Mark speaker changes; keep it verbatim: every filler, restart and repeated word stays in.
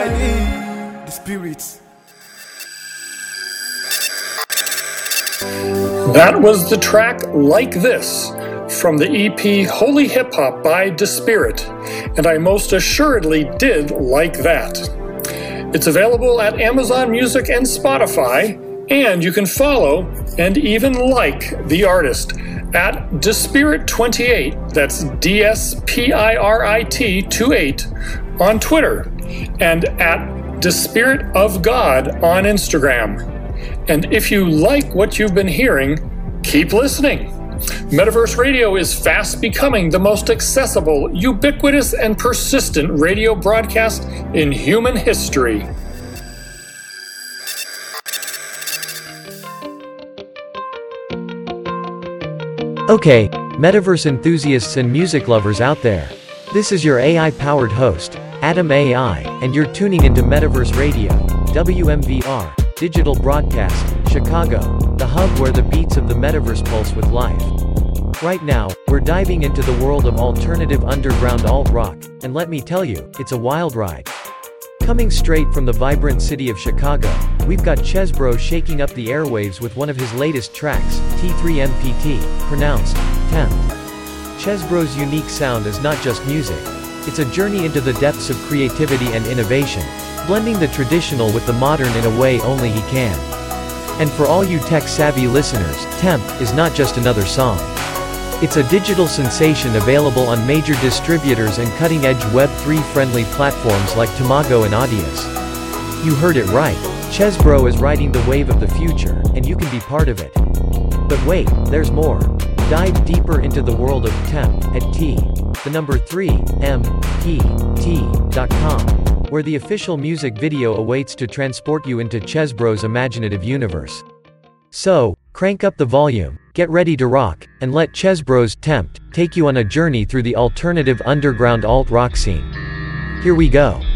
Speaker 1: need the spirits.
Speaker 2: That was the track Like This from the E P Holy Hip Hop by Despirit, and I most assuredly did like that. It's available at Amazon Music and Spotify, and you can follow and even like the artist at Despirit twenty-eight, that's D S P I R I T twenty-eight, on Twitter, and at Despirit of God on Instagram. And if you like what you've been hearing, keep listening. Metaverse Radio is fast becoming the most accessible, ubiquitous, and persistent radio broadcast in human history.
Speaker 3: Okay, Metaverse enthusiasts and music lovers out there. This is your A I-powered host, Adam A I, and you're tuning into Metaverse Radio, W M V R, Digital Broadcast, Chicago, the hub where the beats of the Metaverse pulse with life. Right now, we're diving into the world of alternative underground alt-rock, and let me tell you, it's a wild ride. Coming straight from the vibrant city of Chicago, we've got Chesbro shaking up the airwaves with one of his latest tracks, T three M P T, pronounced, Tempt. Chesbro's unique sound is not just music. It's a journey into the depths of creativity and innovation, blending the traditional with the modern in a way only he can. And for all you tech-savvy listeners, Tempt is not just another song. It's a digital sensation available on major distributors and cutting-edge Web three friendly platforms like Tamago and Audius. You heard it right. Chesbro is riding the wave of the future, and you can be part of it. But wait, there's more. Dive deeper into the world of Tempt at T, the number three, M, P, T, dot com, where the official music video awaits to transport you into Chesbro's imaginative universe. So, crank up the volume, get ready to rock, and let Chesbro's Tempt take you on a journey through the alternative underground alt-rock scene. Here we go.